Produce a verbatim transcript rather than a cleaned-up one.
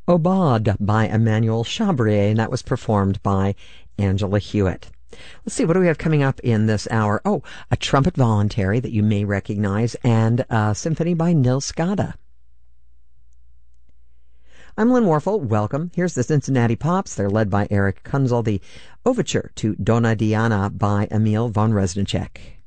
Aubade by Emmanuel Chabrier, and that was performed by Angela Hewitt. Let's see, what do we have coming up in this hour? Oh, a trumpet voluntary that you may recognize, and a symphony by Nils Skada. I'm Lynn Warfel. Welcome. Here's the Cincinnati Pops. They're led by Eric Kunzel, the overture to Donna Diana by Emil von Reznicek.